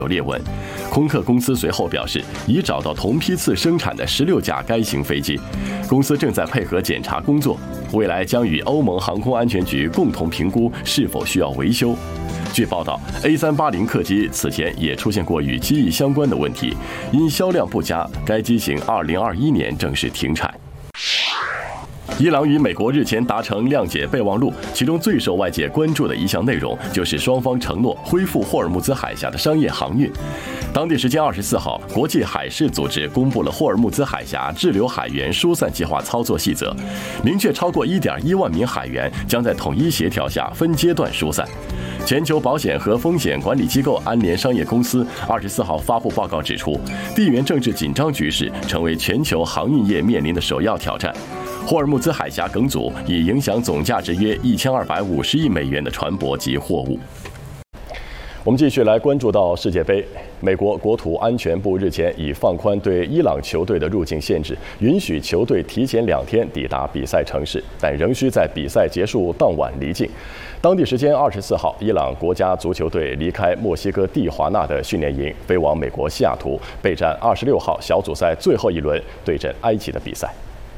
有裂纹。空客公司随后表示，已找到同批次生产的16架该型飞机，公司正在配合检查工作，未来将与欧盟航空安全局共同评估是否需要维修。据报道 ，A380 客机此前也出现过与机翼相关的问题，因销量不佳，该机型2021年正式停产。伊朗与美国日前达成谅解备忘录，其中最受外界关注的一项内容就是双方承诺恢复霍尔木兹海峡的商业航运。当地时间24号，国际海事组织公布了霍尔木兹海峡滞留海员疏散计划操作细则，明确超过1.1万名海员将在统一协调下分阶段疏散。全球保险和风险管理机构安联商业公司24号发布报告指出，地缘政治紧张局势成为全球航运业面临的首要挑战。霍尔木兹海峡梗阻已影响总价值约1250亿美元的船舶及货物。我们继续来关注到世界杯。美国国土安全部日前已放宽对伊朗球队的入境限制，允许球队提前2天抵达比赛城市，但仍需在比赛结束当晚离境。当地时间24号，伊朗国家足球队离开墨西哥蒂华纳的训练营，飞往美国西雅图备战26号小组赛最后一轮对阵埃及的比赛。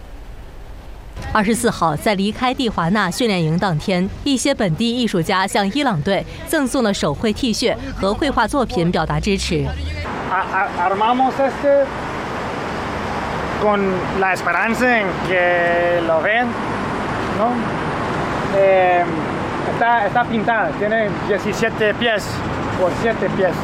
24号，在离开蒂华纳训练营当天，一些本地艺术家向伊朗队赠送了手绘 T 恤和绘画作品，表达支持。 Armamos este con la esperanza en que lo ven, ¿no? Está pintada, tiene 17 pies por 7 pies,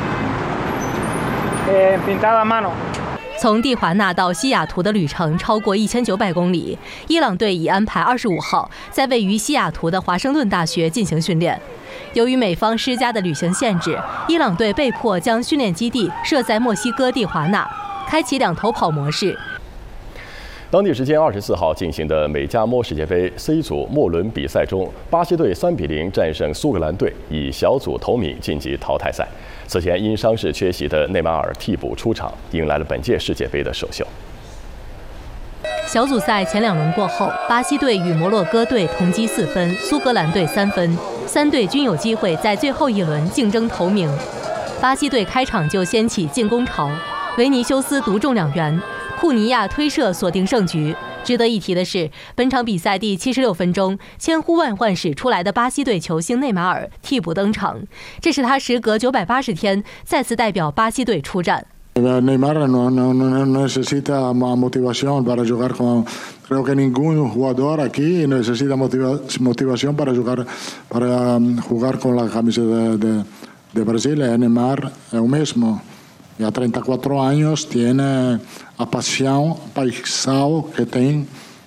pintada a mano。 从蒂华纳到西雅图的旅程超过1900公里，伊朗队已安排25号在位于西雅图的华盛顿大学进行训练。由于美方施加的旅行限制，伊朗队被迫将训练基地设在墨西哥蒂华纳，开启2头跑模式。 当地时间24号进行的美加墨世界杯 C 组末轮比赛中，巴西队3比0战胜苏格兰队，以小组头名晋级淘汰赛。此前因伤势缺席的内马尔替补出场，迎来了本届世界杯的首秀。 小组赛前2轮过后，巴西队与摩洛哥队同积4分，苏格兰队3分，3队均有机会在最后一轮竞争头名。巴西队开场就掀起进攻潮，维尼修斯独中2元，库尼亚推射锁定胜局。值得一提的是，本场比赛第76分钟，千呼万唤始出来的巴西队球星内马尔替补登场，这是他时隔980天再次代表巴西队出战。 Neymar no necesita motivación para jugar con. Creo que ningún jugador aquí necesita motivación para jugar con la camiseta de Brasil. Neymar es el mismo. Ya 34 años tiene la pasión paisal que tiene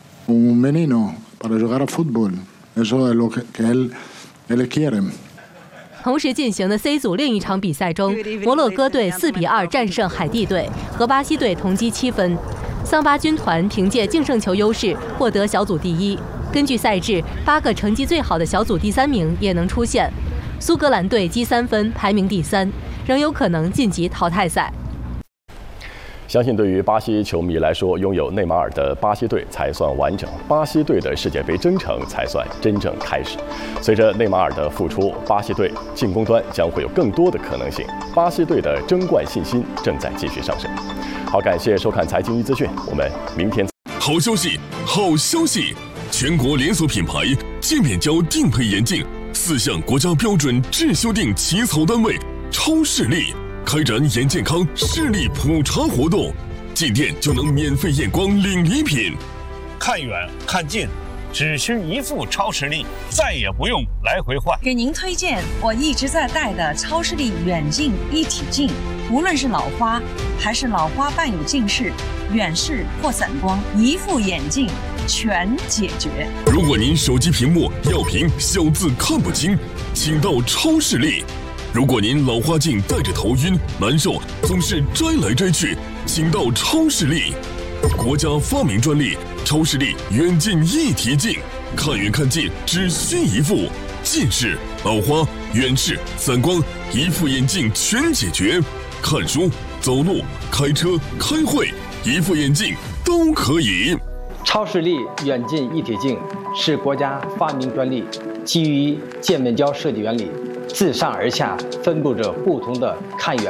un menino para jugar a fútbol. Eso es lo que él quiere. 同时进行的 C 组另一场比赛中，摩洛哥队4比2战胜海地队，和巴西队同积7分。桑巴军团凭借净胜球优势获得小组第1。根据赛制，8个成绩最好的小组第3名也能出现。苏格兰队积3分，排名第3，仍有可能晋级淘汰赛。 相信对于巴西球迷来说，拥有内马尔的巴西队才算完整，巴西队的世界杯征程才算真正开始。随着内马尔的复出，巴西队进攻端将会有更多的可能性，巴西队的争冠信心正在继续上升。好，感谢收看财经一资讯，我们明天。 好消息，好消息！全国连锁品牌界面胶定配眼镜4项国家标准质修订起草单位超视力。开展眼健康视力普查活动，进店就能免费验光领礼品。 看远看近，只需一副超视力，再也不用来回换。 给您推荐我一直在戴的超视力远近一体镜，无论是老花还是老花伴有近视、远视或散光，一副眼镜全解决。 如果您手机屏幕要屏小字看不清，请到超视力。如果您老花镜戴着头晕难受，总是摘来摘去，请到超视力。国家发明专利超视力远近一体镜，看远看近只需一副，近视、老花、远视、散光，一副眼镜全解决。看书、走路、开车、开会，一副眼镜都可以。 超视力远近一体镜是国家发明专利，基于界面胶设计原理，自上而下分布着不同的看远